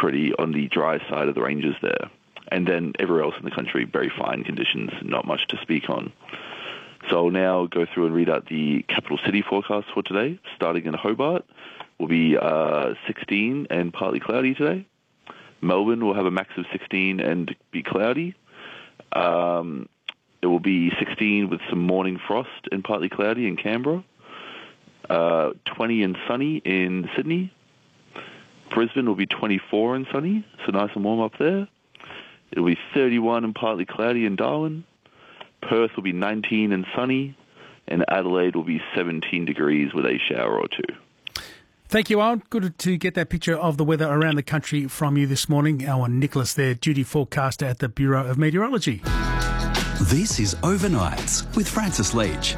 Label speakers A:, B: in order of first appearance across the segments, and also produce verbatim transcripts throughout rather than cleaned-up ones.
A: pretty on the dry side of the ranges there. And then everywhere else in the country, very fine conditions, not much to speak on. So I'll now go through and read out the capital city forecast for today. Starting in Hobart, will be uh, sixteen and partly cloudy today. Melbourne will have a max of sixteen and be cloudy. Um, it will be sixteen with some morning frost and partly cloudy in Canberra. Uh, twenty and sunny in Sydney. Brisbane will be twenty-four and sunny, so nice and warm up there. It will be thirty-one and partly cloudy in Darwin. Perth will be nineteen and sunny, and Adelaide will be seventeen degrees with a shower or two.
B: Thank you, Owen. Good to get that picture of the weather around the country from you this morning. Owen Nicholas there, duty forecaster at the Bureau of Meteorology.
C: This is Overnights with Francis Leach.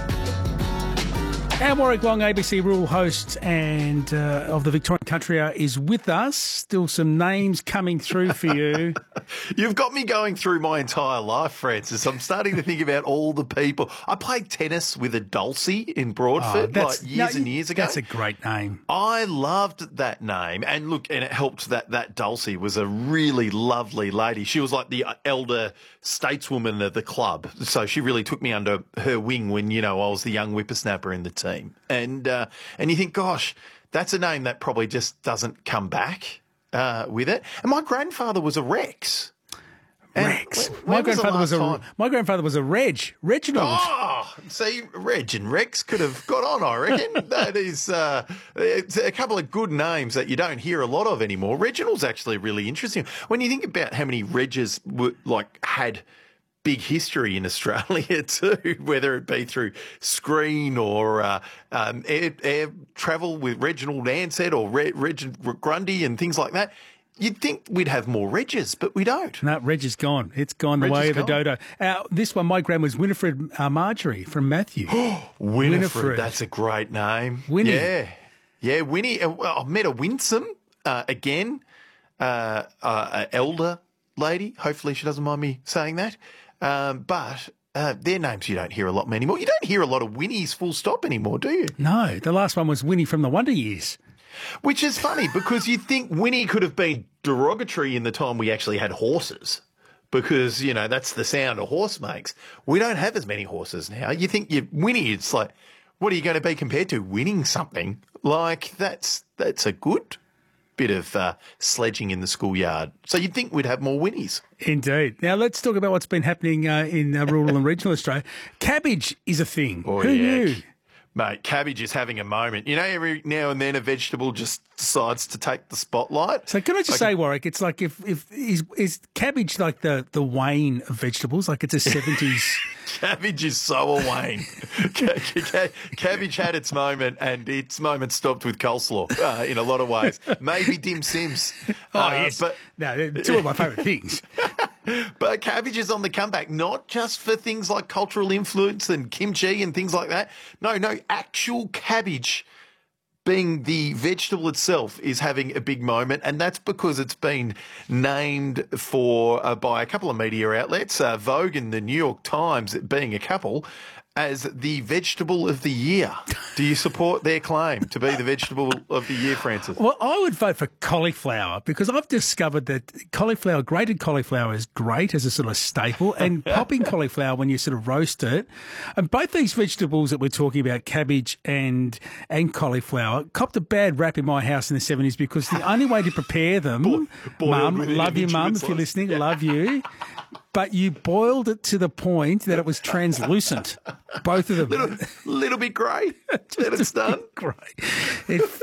B: Our Warwick Wong, A B C rural host and uh, of the Victorian Country Hour, is with us. Still some names coming through for you.
D: You've got me going through my entire life, Francis. I'm starting to think about all the people. I played tennis with a Dulcie in Broadford
B: Oh,
D: like years
B: no,
D: and years ago.
B: That's a great name.
D: I loved that name. And look, and it helped that that Dulcie was a really lovely lady. She was like the elder stateswoman of the club. So she really took me under her wing when, you know, I was the young whippersnapper in the team. And uh, and you think, gosh, that's a name that probably just doesn't come back uh, with it. And my grandfather was a Rex. And
B: Rex.
D: when- when
B: my
D: was the
B: grandfather was,
D: last
B: a
D: time-
B: my grandfather was a Reg, Reginald.
D: Oh, see, Reg and Rex could have got on, I reckon. That is uh, it's a couple of good names that you don't hear a lot of anymore. Reginald's actually really interesting. When you think about how many Regs were, like had big history in Australia too, whether it be through screen or uh, um, air, air travel with Reginald Ansett or Re- Reg Grundy and things like that. You'd think we'd have more Regs, but we don't.
B: No, Reg is gone. It's gone the
D: Reg
B: way
D: is
B: of the
D: gone.
B: dodo. Uh, this one, my grand was Winifred uh, Marjorie from Matthew.
D: Winifred,
B: Winifred.
D: that's a great name.
B: Winnie.
D: Yeah. Yeah, Winnie. Uh, well, I've met a Winsome uh, again, uh, uh, an elder lady. Hopefully she doesn't mind me saying that. Um, but uh, their names you don't hear a lot anymore. You don't hear a lot of Winnies full stop anymore, do you?
B: No, the last one was Winnie from the Wonder Years.
D: Which is funny because you'd think Winnie could have been derogatory in the time we actually had horses because, you know, that's the sound a horse makes. We don't have as many horses now. You think you Winnie, it's like, what are you going to be compared to? Winning something? Like, that's that's a good bit of uh, sledging in the schoolyard. So you'd think we'd have more Winnies.
B: Indeed. Now let's talk about what's been happening uh, in uh, rural and regional Australia. Cabbage is a thing.
D: Oh,
B: Who
D: yeah.
B: knew?
D: Mate, cabbage is having a moment. You know, every now and then a vegetable just decides to take the spotlight.
B: So can I just
D: Like
B: say, Warwick, it's like if, if is, is cabbage like the, the Wayne of vegetables? Like it's a seventies...
D: Cabbage is so a Wayne. Ca- ca- Cabbage had its moment, and its moment stopped with coleslaw uh, in a lot of ways. Maybe dim sims.
B: Oh,
D: Uh,
B: yes.
D: But,
B: No, they're two of my favourite things.
D: but cabbage is on the comeback, not just for things like cultural influence and kimchi and things like that. No, no, actual cabbage being the vegetable itself is having a big moment, and that's because it's been named for uh, by a couple of media outlets, uh, Vogue and the New York Times being a couple, as the vegetable of the year. Do you support their claim to be the vegetable of the year, Francis?
B: Well, I would vote for cauliflower because I've discovered that cauliflower, grated cauliflower is great as a sort of staple, and popping cauliflower when you sort of roast it. And both these vegetables that we're talking about, cabbage and and cauliflower, copped a bad rap in my house in the seventies because the only way to prepare them,
D: Bo- boiled
B: Mum,
D: with
B: love you,
D: image
B: Mum,
D: with
B: if you're
D: sauce.
B: listening, love you. But you boiled it to the point that it was translucent. Both of them.
D: Little, little bit grey. Then it's done.
B: Great. It-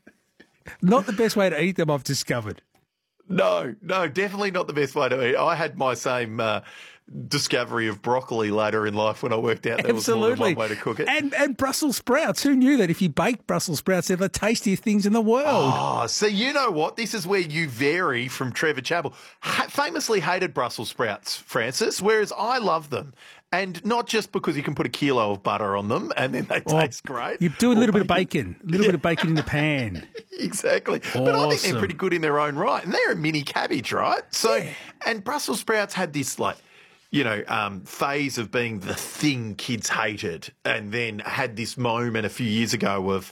B: not the best way to eat them, I've discovered.
D: No, no, definitely not the best way to eat. I had my same uh, discovery of broccoli later in life when I worked out there
B: Absolutely.
D: was more than one way to cook it.
B: And, and Brussels sprouts. Who knew that if you bake Brussels sprouts, they're the tastiest things in the world?
D: Oh, so you know what? This is where you vary from Trevor Chappell. Ha- famously hated Brussels sprouts, Francis, whereas I love them. And not just because you can put a kilo of butter on them and then they
B: Or
D: taste great.
B: You do a
D: Or
B: little bit of bacon, a little bit of bacon in the pan.
D: Exactly. But I think
B: Awesome.
D: they're pretty good in their own right. And they're a mini cabbage, right? So, and Brussels sprouts had this, like, you know, um, phase of being the thing kids hated, and then had this moment a few years ago of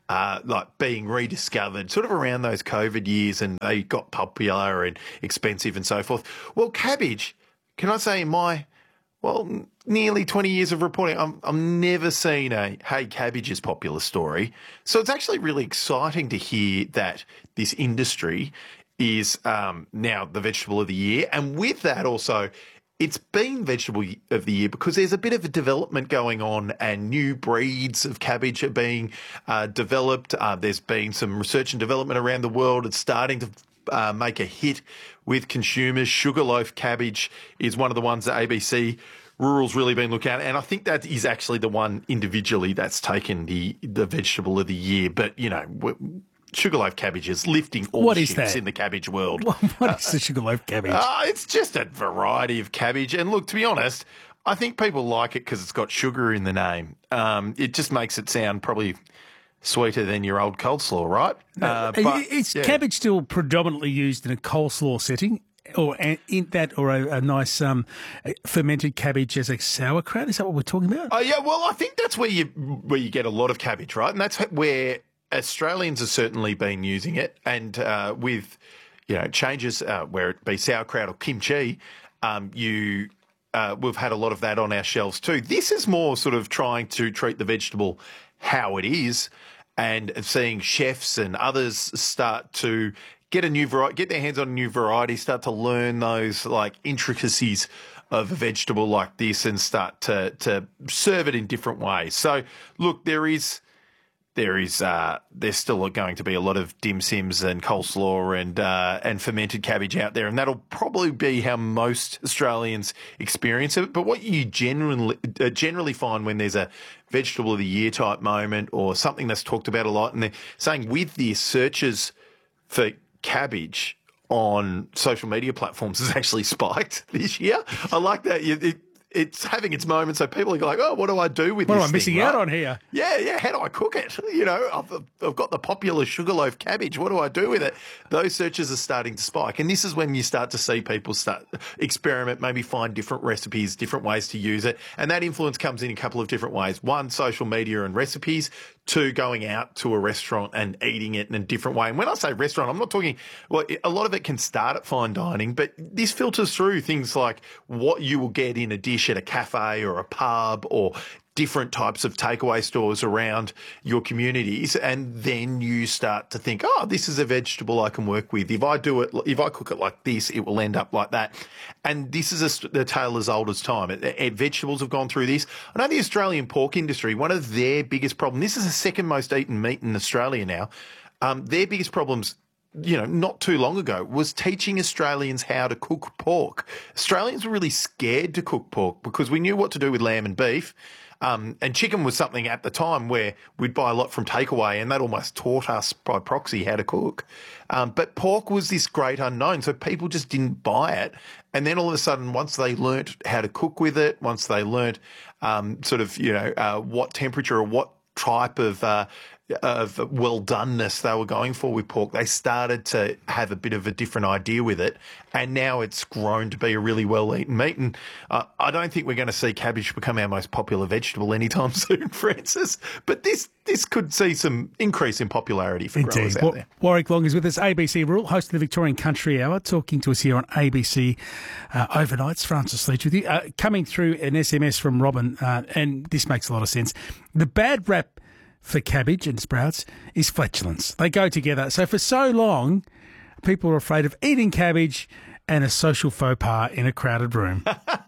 D: uh, like being rediscovered sort of around those COVID years, and they got popular and expensive and so forth. Well, cabbage, can I say in my, well, nearly twenty years of reporting, I'm, I've never seen a, hey, cabbage is popular story. So it's actually really exciting to hear that this industry is um, now the vegetable of the year. And with that also, it's been vegetable of the year because there's a bit of a development going on and new breeds of cabbage are being uh, developed. Uh, there's been some research and development around the world. It's starting to uh, make a hit with consumers. Sugarloaf cabbage is one of the ones that A B C Rural's really been looking at. And I think that is actually the one individually that's taken the, the vegetable of the year. But, you know, Sugarloaf cabbage is lifting all
B: What is
D: ships
B: that?
D: in the cabbage world.
B: What, what is the sugarloaf cabbage?
D: Uh, it's just a variety of cabbage. And look, to be honest, I think people like it because it's got sugar in the name. Um, it just makes it sound probably sweeter than your old coleslaw, right? Uh, but,
B: is
D: yeah.
B: cabbage still predominantly used in a coleslaw setting? Or in that, or a, a nice um, fermented cabbage as a sauerkraut? Is that what we're talking about?
D: Oh, yeah. Well, I think that's where you where you get a lot of cabbage, right? And that's where Australians have certainly been using it, and uh, with you know changes uh, where it be sauerkraut or kimchi, um, you uh, we've had a lot of that on our shelves too. This is more sort of trying to treat the vegetable how it is, and seeing chefs and others start to get a new variety, get their hands on a new variety, start to learn those like intricacies of a vegetable like this, and start to to serve it in different ways. So look, there is. There is, uh, there's still going to be a lot of dim sims and coleslaw and uh, and fermented cabbage out there, and that'll probably be how most Australians experience it. But what you generally uh, generally find when there's a vegetable of the year type moment or something that's talked about a lot, and they're saying with the searches for cabbage on social media platforms has actually spiked this year. I like that. It, it, It's having its moment, so people are like, "Oh, what do I do with
B: What
D: this
B: am I missing
D: thing,
B: out
D: right?
B: on here?"
D: Yeah, yeah. How do I cook it? You know, I've, I've got the popular sugarloaf cabbage. What do I do with it? Those searches are starting to spike, and this is when you start to see people start experiment, maybe find different recipes, different ways to use it, and that influence comes in a couple of different ways. One, social media and recipes. Two, going out to a restaurant and eating it in a different way. And when I say restaurant, I'm not talking, well, a lot of it can start at fine dining, but this filters through things like what you will get in a dish at a cafe or a pub or different types of takeaway stores around your communities. And then you start to think, oh, this is a vegetable I can work with. If I do it, if I cook it like this, it will end up like that. And this is a, the tale as old as time. It, it, vegetables have gone through this. I know the Australian pork industry, one of their biggest problems, this is the second most eaten meat in Australia now. Um, their biggest problems, you know, not too long ago, was teaching Australians how to cook pork. Australians were really scared to cook pork because we knew what to do with lamb and beef. Um, and chicken was something at the time where we'd buy a lot from takeaway, and that almost taught us by proxy how to cook. Um, but pork was this great unknown, so people just didn't buy it. And then all of a sudden, once they learnt how to cook with it, once they learnt um, sort of, you know, uh, what temperature or what type of uh, of well-doneness they were going for with pork, they started to have a bit of a different idea with it, and now it's grown to be a really well-eaten meat. And uh, I don't think we're going to see cabbage become our most popular vegetable anytime soon, Francis, but this this could see some increase in popularity for growers out
B: Wa-
D: there.
B: Warwick Long is with us, A B C Rural, host of the Victorian Country Hour, talking to us here on A B C uh, Overnights. Francis Leach with you. Uh, coming through an S M S from Robin, uh, and this makes a lot of sense. The bad rap for cabbage and sprouts is flatulence. They go together. So for so long, people are afraid of eating cabbage and a social faux pas in a crowded room.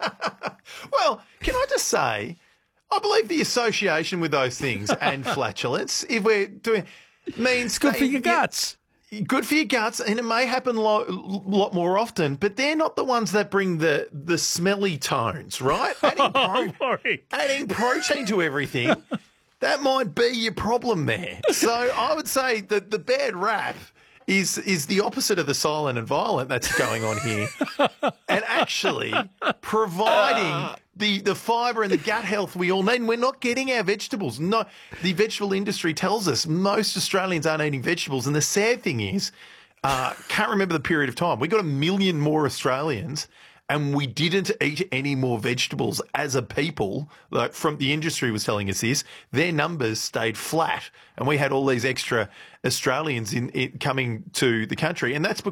D: Well, can I just say, I believe the association with those things and flatulence, if we're doing, means
B: Good for
D: they-
B: your guts.
D: Good for your guts, and it may happen a lo- lot more often, but they're not the ones that bring the, the smelly tones, right? Adding, pro-
B: Warwick.
D: adding protein to everything, that might be your problem there. So I would say that the bad rap is is the opposite of the silent and violent that's going on here, and actually providing the, the fibre and the gut health we all need. And we're not getting our vegetables. No, the vegetable industry tells us most Australians aren't eating vegetables, and the sad thing is, uh, can't remember the period of time. We got a million more Australians and we didn't eat any more vegetables as a people, like from the industry was telling us this, their numbers stayed flat. And we had all these extra Australians in, in coming to the country. And that's because